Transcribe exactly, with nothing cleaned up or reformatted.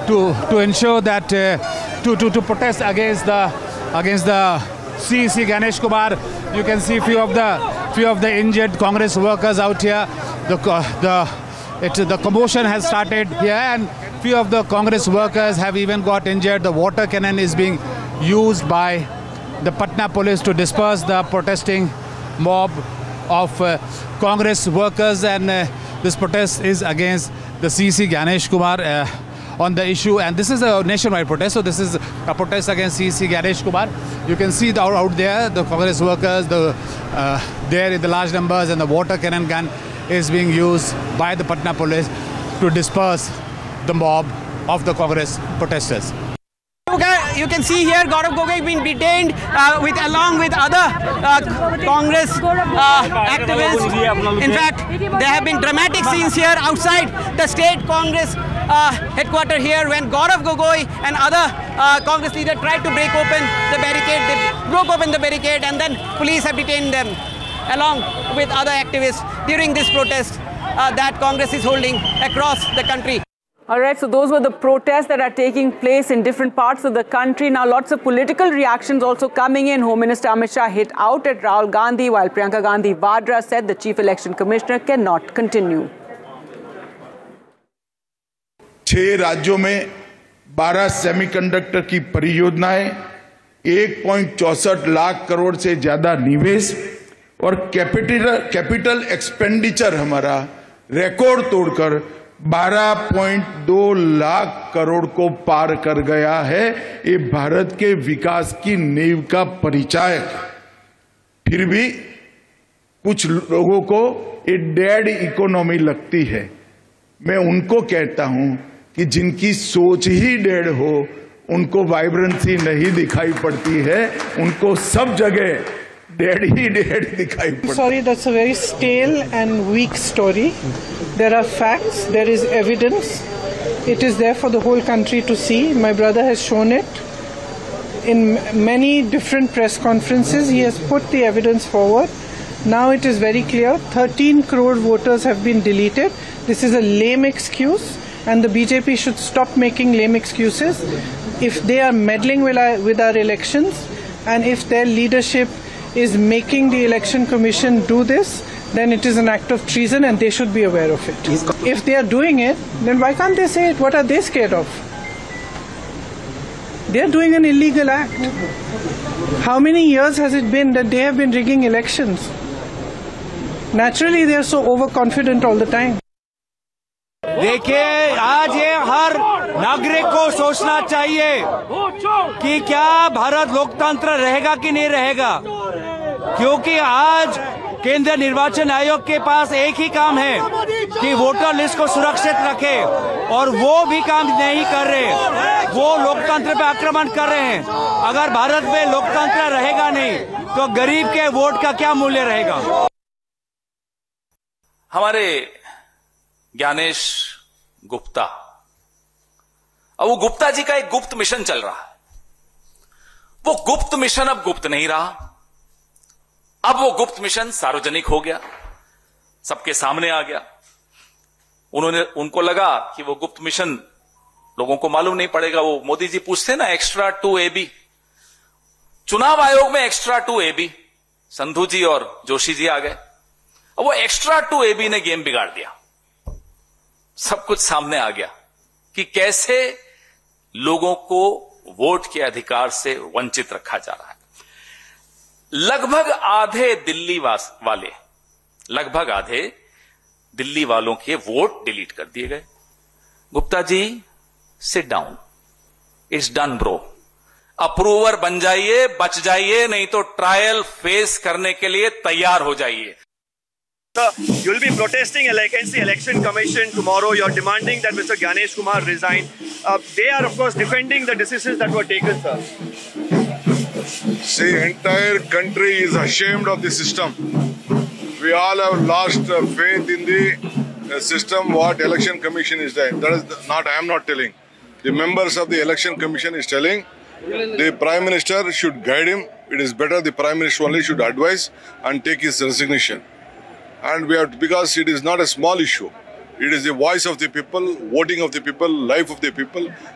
to to ensure that uh, to, to to protest against the against the C E C Ganesh Kumar. You can see few of the few of the injured Congress workers out here. The the it, the commotion has started here, and few of the Congress workers have even got injured. The water cannon is being used by the Patna police to disperse the protesting mob of uh, Congress workers, and uh, this protest is against the C E C Ganesh Kumar uh, on the issue, and this is a nationwide protest. So this is a protest against C E C Ganesh Kumar. You can see the, out, out there the Congress workers, the uh, there in the large numbers, and the water cannon gun is being used by the Patna police to disperse the mob of the Congress protesters. You can see here Gaurav Gogoi being detained uh, with along with other uh, Congress uh, activists. In fact, there have been dramatic scenes here outside the state Congress uh, headquarters here when Gaurav Gogoi and other uh, Congress leaders tried to break open the barricade. They broke open the barricade, and then police have detained them along with other activists during this protest uh, that Congress is holding across the country. All right, so those were the protests that are taking place in different parts of the country. Now, lots of political reactions also coming in. Home Minister Amit Shah hit out at Rahul Gandhi, while Priyanka Gandhi Vadra said the Chief Election Commissioner cannot continue. छह राज्यों में बारह semiconductor की परियोजनाएं, एक point चौसठ लाख करोड़ से ज्यादा निवेश और कैपिटल कैपिटल एक्सपेंडिचर हमारा रिकॉर्ड तोड़कर बारह पॉइंट दो लाख करोड़ को पार कर गया है। ये भारत के विकास की नींव का परिचय। फिर भी कुछ लोगों को ये डेड इकोनॉमी लगती है। मैं उनको कहता हूं कि जिनकी सोच ही डेड हो, उनको वाइब्रेंसी नहीं दिखाई पड़ती है, उनको सब जगह डेड ही डेड दिखाई पड़ती है। Sorry, that's a very stale and weak story. There are facts, there is evidence. It is there for the whole country to see. My brother has shown it in many different press conferences. He has put the evidence forward. Now it is very clear, thirteen crore voters have been deleted. This is a lame excuse, and the B J P should stop making lame excuses. If they are meddling with our, with our elections, and if their leadership is making the Election Commission do this, then it is an act of treason, and they should be aware of it. If they are doing it, then why can't they say it? What are they scared of? They are doing an illegal act. How many years has it been that they have been rigging elections? Naturally, they are so overconfident all the time. देखिए, आज ये हर नागरिक को सोचना चाहिए कि क्या भारत लोकतंत्र रहेगा कि नहीं रहेगा, क्योंकि आज केंद्रीय निर्वाचन आयोग के पास एक ही काम है कि वोटर लिस्ट को सुरक्षित रखे, और वो भी काम नहीं कर रहे। वो लोकतंत्र पे आक्रमण कर रहे हैं। अगर भारत में लोकतंत्र रहेगा नहीं तो गरीब के वोट का क्या मूल्य रहेगा। हमारे ज्ञानेश गुप्ता, अब वो गुप्ता जी का एक गुप्त मिशन चल रहा है। वो गुप्त मिशन अब गुप्त नहीं रहा, अब वो गुप्त मिशन सार्वजनिक हो गया, सबके सामने आ गया। उन्होंने उनको लगा कि वो गुप्त मिशन लोगों को मालूम नहीं पड़ेगा। वो मोदी जी पूछते ना एक्स्ट्रा टू ए बी, चुनाव आयोग में extra to A B, Sandhu जी और जोशी जी आ गए। अब वो एक्स्ट्रा टू ए बी ने गेम बिगाड़ दिया। सब कुछ सामने आ गया कि कैसे लोगों को वोट के अधिकार से वंचित रखा जा रहा है। लगभग आधे दिल्ली वास वाले लगभग आधे दिल्ली वालों के वोट डिलीट कर दिए गए। Gupta ji, sit down, it's done bro. Approver बन जाइए, बच जाइए, नहीं तो ट्रायल फेस करने के लिए तैयार हो जाइए। Sir, you will be protesting against the Election Commission tomorrow. You are demanding that Mister Ganesh Kumar resign. Uh, they are, of course, defending the decisions that were taken, sir. See, entire country is ashamed of the system. We all have lost uh, faith in the uh, system. What Election Commission is doing, that is not. I am not telling. The members of the Election Commission is telling. The Prime Minister should guide him. It is better the Prime Minister only should advise and take his resignation. And we have, because it is not a small issue. It is the voice of the people, voting of the people, life of the people.